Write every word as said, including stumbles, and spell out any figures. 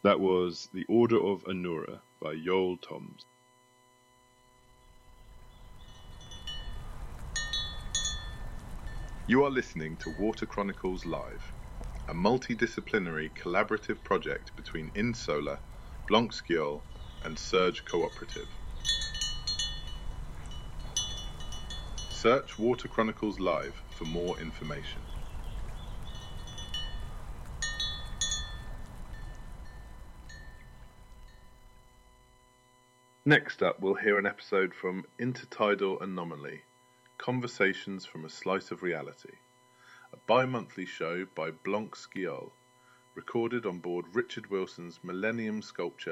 That was The Order of Anura by Yoel Toms. You are listening to Water Chronicles Live, a multidisciplinary collaborative project between InSolar, Blanc-Sciol and Surge Cooperative. Search Water Chronicles Live for more information. Next up, we'll hear an episode from Intertidal Anomaly, Conversations from a Slice of Reality, a bi-monthly show by Blanc-Sciol, recorded on board Richard Wilson's Millennium Sculpture